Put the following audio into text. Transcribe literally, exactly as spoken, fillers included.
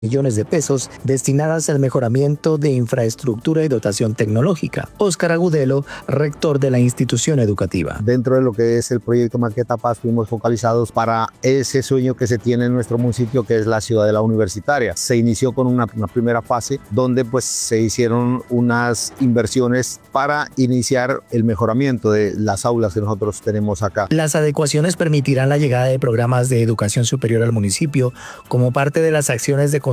millones de pesos destinadas al mejoramiento de infraestructura y dotación tecnológica. Óscar Agudelo, rector de la institución educativa. Dentro de lo que es el proyecto Maqueta Paz, fuimos focalizados para ese sueño que se tiene en nuestro municipio, que es la ciudadela universitaria. Se inició con una, una primera fase donde pues se hicieron unas inversiones para iniciar el mejoramiento de las aulas que nosotros tenemos acá. Las adecuaciones permitirán la llegada de programas de educación superior al municipio como parte de las acciones de